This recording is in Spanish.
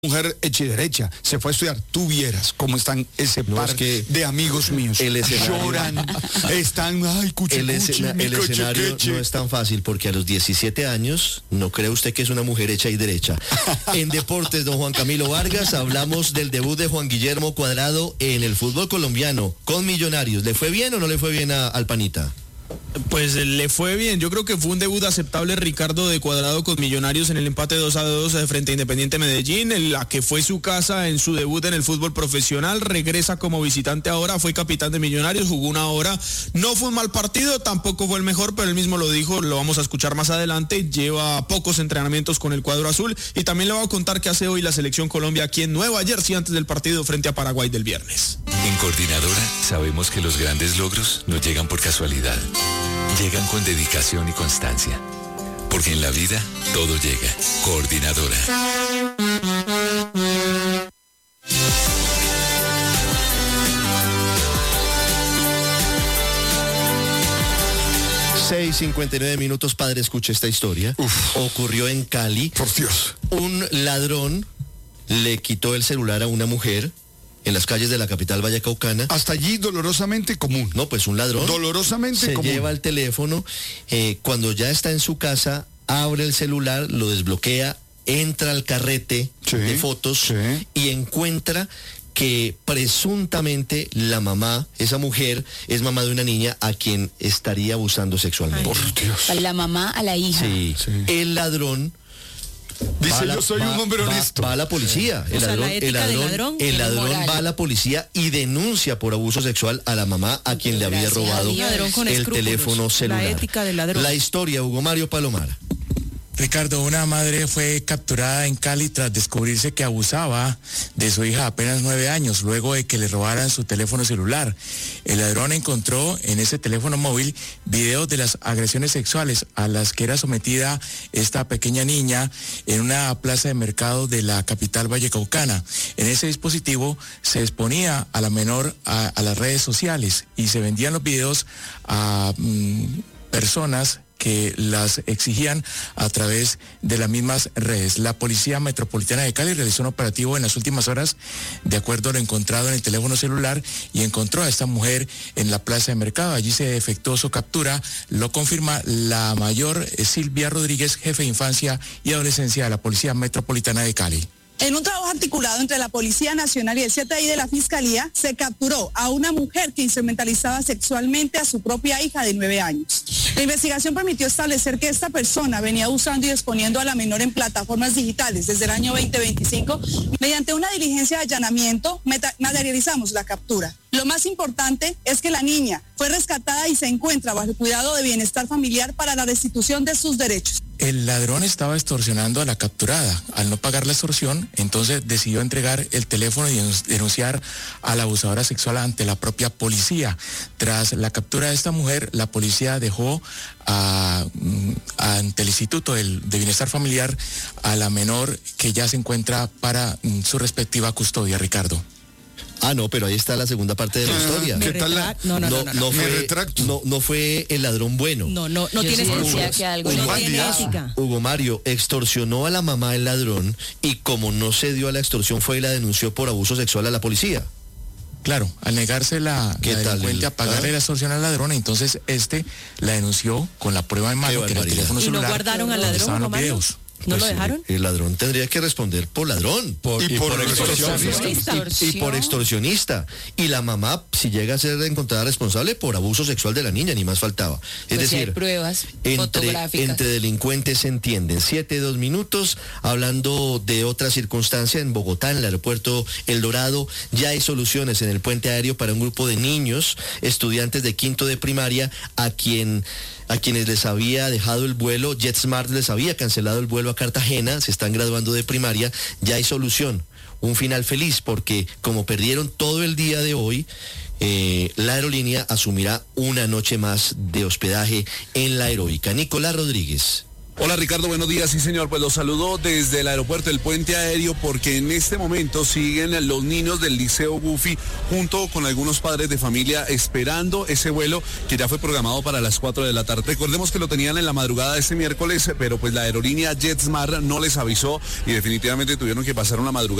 Mujer hecha y derecha, se fue a estudiar. Tú vieras cómo están ese par de amigos míos. Lloran, están, ay, el escenario no es tan fácil porque a los 17 años, no cree usted que es una mujer hecha y derecha. En deportes, don Juan Camilo Vargas, hablamos del debut de Juan Guillermo Cuadrado en el fútbol colombiano con Millonarios. ¿Le fue bien o no le fue bien al Panita? Pues le fue bien, yo creo que fue un debut aceptable, Ricardo, de Cuadrado con Millonarios en el empate 2-2 frente a Independiente Medellín, en la que fue su casa en su debut en el fútbol profesional. Regresa como visitante ahora, fue capitán de Millonarios, jugó una hora, no fue un mal partido, tampoco fue el mejor, pero él mismo lo dijo, lo vamos a escuchar más adelante. Lleva pocos entrenamientos con el cuadro azul y también le voy a contar qué hace hoy la selección Colombia aquí en Nueva Jersey antes del partido frente a Paraguay del viernes. En Coordinadora sabemos que los grandes logros no llegan por casualidad. Llegan con dedicación y constancia. Porque en la vida todo llega. Coordinadora. Seis 59 minutos, padre, escuche esta historia. Ocurrió en Cali. Por Dios. Un ladrón le quitó el celular a una mujer en las calles de la capital vallecaucana. Hasta allí dolorosamente común. No, pues un ladrón dolorosamente común. Se lleva el teléfono, cuando ya está en su casa, abre el celular, lo desbloquea, entra al carrete de fotos y encuentra que presuntamente la mamá, esa mujer, es mamá de una niña a quien estaría abusando sexualmente. Por Dios. La mamá a la hija. Sí. El ladrón dice, yo soy un hombre honesto. Va a la policía. El ladrón va a la policía y denuncia por abuso sexual a la mamá a quien le había robado el teléfono celular. La ética del ladrón. La historia, Hugo Mario Palomar. Ricardo, una madre fue capturada en Cali tras descubrirse que abusaba de su hija de apenas 9 años, luego de que le robaran su teléfono celular. El ladrón encontró en ese teléfono móvil videos de las agresiones sexuales a las que era sometida esta pequeña niña en una plaza de mercado de la capital vallecaucana. En ese dispositivo se exponía a la menor a las redes sociales y se vendían los videos a personas que las exigían a través de las mismas redes. La Policía Metropolitana de Cali realizó un operativo en las últimas horas, de acuerdo a lo encontrado en el teléfono celular, y encontró a esta mujer en la plaza de mercado. Allí se efectuó su captura, lo confirma la mayor Silvia Rodríguez, jefe de infancia y adolescencia de la Policía Metropolitana de Cali. En un trabajo articulado entre la Policía Nacional y el CTI de la Fiscalía, se capturó a una mujer que instrumentalizaba sexualmente a su propia hija de 9 años. La investigación permitió establecer que esta persona venía usando y exponiendo a la menor en plataformas digitales desde el año 2025. Mediante una diligencia de allanamiento, materializamos la captura. Lo más importante es que la niña fue rescatada y se encuentra bajo el cuidado de bienestar familiar para la restitución de sus derechos. El ladrón estaba extorsionando a la capturada. Al no pagar la extorsión, entonces decidió entregar el teléfono y denunciar a la abusadora sexual ante la propia policía. Tras la captura de esta mujer, la policía dejó ante el Instituto de Bienestar Familiar a la menor, que ya se encuentra para su respectiva custodia, Ricardo. No, pero ahí está la segunda parte de la historia. ¿Qué tal? No fue el ladrón bueno. No tiene ética. Hugo Mario extorsionó a la mamá del ladrón y como no se dio a la extorsión fue y la denunció por abuso sexual a la policía. Claro, al negarse la delincuente a pagarle la extorsión al ladrón, entonces la denunció con la prueba en mano, que era el teléfono celular. ¿Y no guardaron al ladrón, estaban los videos. ¿No lo dejaron? El ladrón tendría que responder por ladrón. Por extorsionista. Y la mamá, si llega a ser encontrada responsable, por abuso sexual de la niña, ni más faltaba. Es decir, hay pruebas fotográficas. Entre delincuentes se entienden. 7:02, hablando de otra circunstancia, en Bogotá, en el aeropuerto El Dorado, ya hay soluciones en el puente aéreo para un grupo de niños, estudiantes de quinto de primaria, a quienes les había dejado el vuelo, JetSmart les había cancelado el vuelo a Cartagena, se están graduando de primaria, ya hay solución, un final feliz, porque como perdieron todo el día de hoy, la aerolínea asumirá una noche más de hospedaje en la Heroica. Nicolás Rodríguez. Hola Ricardo, buenos días. Sí señor, pues los saludo desde el aeropuerto del puente aéreo porque en este momento siguen los niños del Liceo Buffy junto con algunos padres de familia esperando ese vuelo que ya fue programado para las 4 de la tarde. Recordemos que lo tenían en la madrugada de este miércoles, pero pues la aerolínea JetSmart no les avisó y definitivamente tuvieron que pasar una madrugada